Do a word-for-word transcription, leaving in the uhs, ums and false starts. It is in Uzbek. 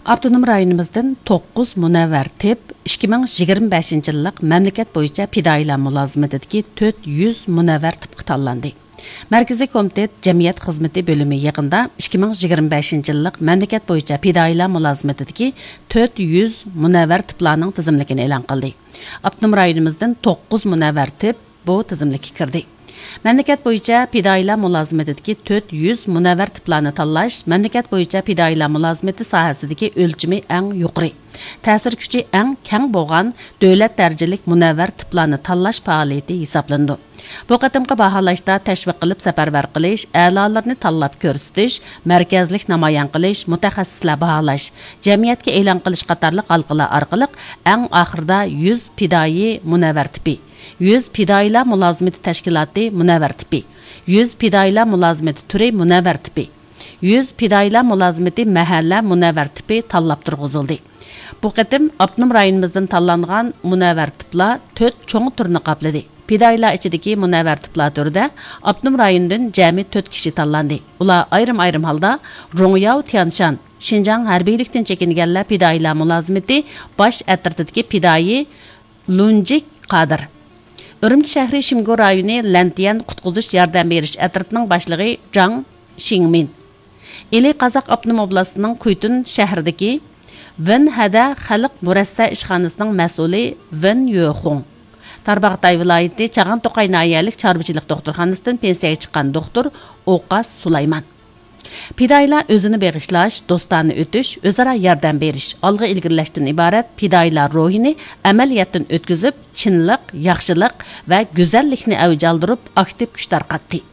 Avtonom rayonimizdan to'qqiz munavvar tip ikki ming yigirma beshinchi yillik mamlakat bo'yicha fidoyilar mulozimatidagi to'rt yuz munavvar tipga tanlandi. Markaziy komitet jamiyat xizmati bo'limi yig'inida ikki ming yigirma beshinchi yillik mamlakat bo'yicha fidoyilar mulozimatidagi to'rt yuz munavvar tiplarning tizimligini e'lon qildi. Avtonom rayonimizdan to'qqiz munavvar tip bu tizimlikka kirdi. Mamlakat bo'yicha fidoyilar mulozimatidagi to'rt yuz munavvar tiplarni tanlash mamlakat bo'yicha fidoyilar mulozimati sohasidagi o'lchimi eng yuqori, ta'sir kuchi eng keng bo'lgan davlat darajalik munavvar tiplarni tanlash faoliyati hisoblandi. Bu qatimqi baholashda tashviq qilib safarbar qilish, a'lolarni tanlab ko'rsatish, markazlik namoyon qilish, mutaxassislar baholash, jamiyatga e'lon qilish qatorliq halqalar orqali eng oxirida yuz fidoyi munavvar tipi, yuz fidoyilar mulozimati tashkiloti munavvar tipi, yuz fidoyilar mulozimati turi munavvar tipi, yuz fidoyilar mulozimati mahalla munavvar tipi tanlab turg'izildi. Bu qatim avtonom rayonimizdan tanlangan munavvar tiplar to'rt cho'ng turni qopladi. Fidoyilar ichidagi munavvar tiplar turida avtonom rayondan jami to'rt kishi tanlandi. Ular ayrim-ayrim holda Rongyao Tianshan, Xinjiang harbiylikdan chekinganlar fidoyilar mulozimati bosh atirtidagi fidoyi Lunjik Qadir. Urumchi shahri Shimgo rayoni Lantian qutqizish yordam berish atirtining boshlig'i Zhang Xingmin. Ili Qozoq avtonom oblastining Kuytun shahridagi Wen Hada xalq murassa ishxonasining mas'uli Wen Yuxong. Tarbag'tay viloyati Chag'an To'qay noyalik chorvachilik doktorxonasidan pensiyaga chiqqan doktor O'qas Sulayman. Fidoyilar o'zini beg'ishlash, do'stona o'tish, o'zaro yordam berish, olg'a ilgirlashdan iborat fidoyilar ruhini amaliyotdan o'tkazib, chinlik, yaxshilik va go'zallikni avj oldirib, aktiv kuch tarqatdi.